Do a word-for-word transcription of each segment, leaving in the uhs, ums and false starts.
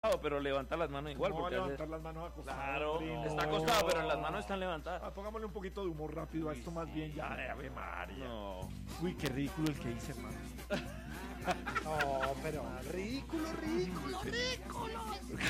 acostado, pero levanta las manos igual. No va a levantar hace... las manos acostado. Claro, hombre, no. está acostado, pero las manos están levantadas. Ah, pongámosle un poquito de humor rápido a esto, más bien ya, de Ave María. No. Uy, qué ridículo el que hice, hermano. No, pero ridículo, ridículo, ridículo.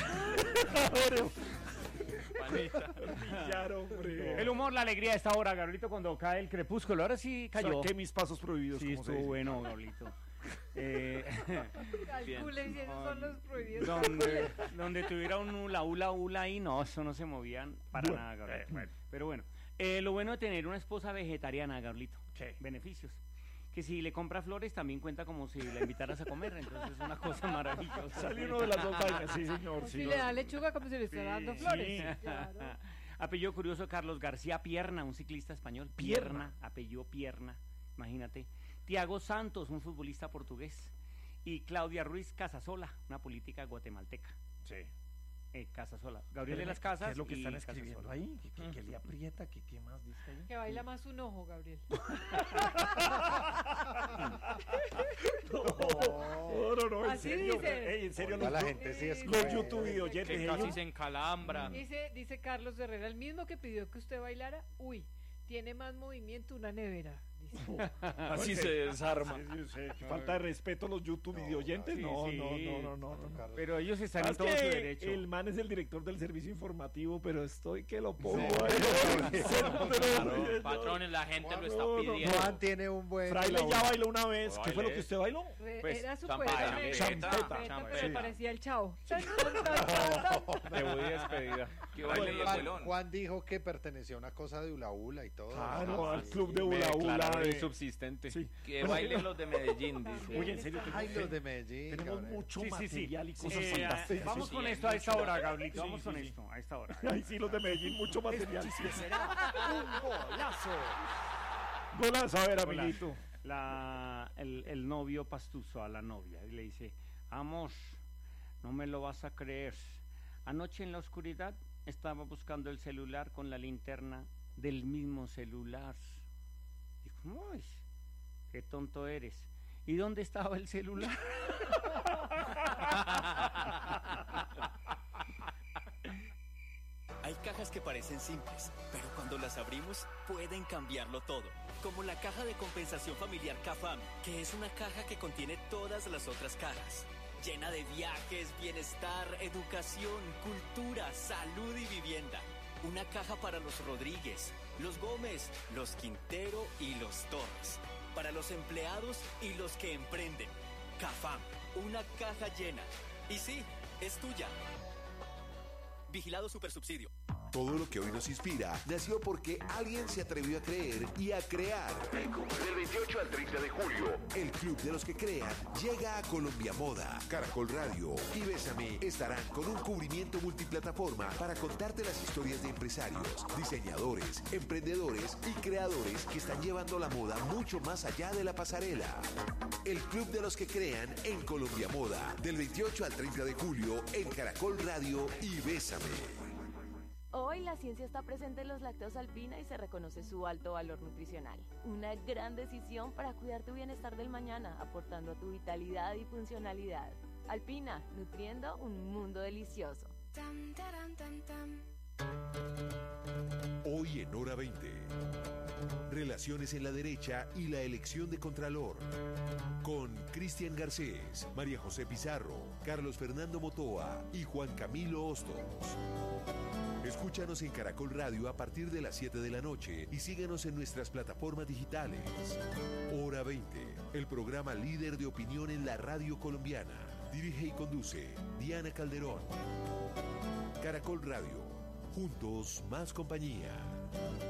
Panita. Pillar, hombre. El humor, la alegría de esta hora, Gabrielito, cuando cae el crepúsculo. Ahora sí cayó. Saqué mis pasos prohibidos, Sí, como se estuvo dice. bueno, Gabrielito. Eh, Calculen si esos son los prohibidos. donde, donde tuviera un hula hula hula ahí, no, eso no se movían para Bueno, nada, Gabrielito. eh, bueno. Pero bueno, eh, lo bueno de tener una esposa vegetariana, Gabrielito. ¿Qué? Beneficios. Que si le compra flores también cuenta como si la invitaras a comer, entonces es una cosa maravillosa. Sale uno de las dos vainas, sí, señor. Si Sí, le da lechuga como si le estuviera dando flores. sí. Claro. Apellido curioso, Carlos García Pierna, un ciclista español. Pierna. Apellido Pierna, imagínate. Tiago Santos, un futbolista portugués. Y Claudia Ruiz Casasola, una política guatemalteca. Sí. Eh, Casasola. Gabriel de las Casas. ¿Qué es lo que y están escribiendo Casasola. ahí? ¿Qué, qué, qué le aprieta? ¿Qué, ¿Qué más dice ahí? Que baila más un ojo, Gabriel. No, no, no, en Así serio. dice. Ey, en serio, Oiga, los, la gente sí es los cruel. YouTube videoyentes. Que ellos- casi se encalambra. Dice, dice Carlos Herrera, el mismo que pidió que usted bailara, uy, tiene más movimiento una nevera. Dice. Así se desarma. Sí, sí, sí. Falta de respeto a los YouTube videoyentes. sí, No, sí. no, no, no, no, no, no. Pero ellos están en Es todo su que derecho. el man es el director del servicio informativo, pero estoy que lo pongo Sí. ahí. Claro, patrones, la gente lo está No, no, pidiendo. Juan tiene un buen... Fraile ya bailó una vez. No ¿Qué fue lo bailé. que usted bailó? Re- Pues, Era su champeta, poeta champeta, champeta, champeta. pero Sí. parecía el chavo. Tan, tan, tan, tan, tan. Te voy despedida. Que baile el Juan, abuelón. Juan dijo que pertenecía a una cosa de hula hula y todo. Claro, Ah, al sí. club de Me hula hula. declararon de- insubsistente. Sí. Que bailen los de Medellín, dice. Oye, en serio, Ay, tenemos, los de Medellín. tenemos cabrón. mucho Sí, sí, sí. material y cosas Eh, fantásticas. vamos sí, con hay esto a esta mucho. hora, Gabrielito. Sí, Vamos sí, con sí. esto a esta hora. Ay, sí, los de Medellín, mucho material. Será un golazo. Golazo, a ver, Hola. amiguito. La, el, el novio pastuso a la novia y le dice, amor, no me lo vas a creer. Anoche en la oscuridad estaba buscando el celular con la linterna del mismo celular. Dijo, uy, qué tonto eres. ¿Y dónde estaba el celular? Hay cajas que parecen simples, pero cuando las abrimos pueden cambiarlo todo. Como la caja de compensación familiar CAFAM, que es una caja que contiene todas las otras cajas. Llena de viajes, bienestar, educación, cultura, salud y vivienda. Una caja para los Rodríguez, los Gómez, los Quintero y los Torres. Para los empleados y los que emprenden. CAFAM, una caja llena. Y sí, es tuya. Vigilado Supersubsidio. Todo lo que hoy nos inspira nació porque alguien se atrevió a creer y a crear. Del veintiocho al treinta de julio, el Club de los que Crean llega a Colombia Moda. Caracol Radio y Bésame estarán con un cubrimiento multiplataforma para contarte las historias de empresarios, diseñadores, emprendedores y creadores que están llevando la moda mucho más allá de la pasarela. El Club de los que Crean en Colombia Moda. Del veintiocho al treinta de julio en Caracol Radio y Bésame. Hoy la ciencia está presente en los lácteos Alpina y se reconoce su alto valor nutricional. Una gran decisión para cuidar tu bienestar del mañana, aportando a tu vitalidad y funcionalidad. Alpina, nutriendo un mundo delicioso. Hoy en Hora veinte. Relaciones en la derecha y la elección de Contralor. Con Cristian Garcés, María José Pizarro, Carlos Fernando Motoa y Juan Camilo Hostos. Escúchanos en Caracol Radio a partir de las siete de la noche y síguenos en nuestras plataformas digitales. Hora veinte, el programa líder de opinión en la radio colombiana. Dirige y conduce Diana Calderón. Caracol Radio, juntos más compañía.